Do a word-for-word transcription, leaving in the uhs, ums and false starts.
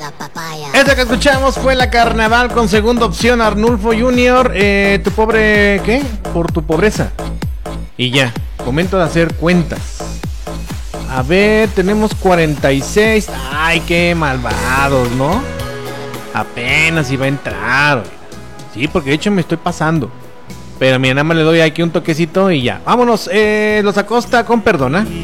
Esta que escuchamos fue La Carnaval con segunda opción Arnulfo junior Eh, tu pobre, ¿qué? Por tu pobreza. Y ya, momento de hacer cuentas. A ver, tenemos cuarenta y seis. Ay, qué malvados, ¿no? Apenas iba a entrar. Sí, porque de hecho me estoy pasando. Pero mira, nada más le doy aquí un toquecito y ya. Vámonos, eh, Los Acosta con Perdona.